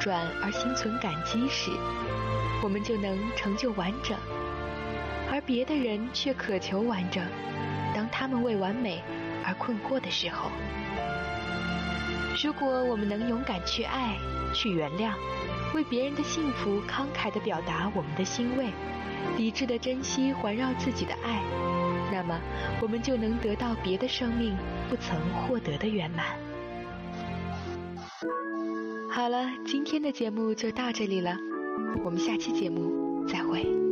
转而心存感激时，我们就能成就完整；而别的人却渴求完整，当他们为完美而困惑的时候。如果我们能勇敢去爱，去原谅，为别人的幸福慷慨地表达我们的欣慰，理智地珍惜环绕自己的爱，那么我们就能得到别的生命不曾获得的圆满。好了，今天的节目就到这里了，我们下期节目再会。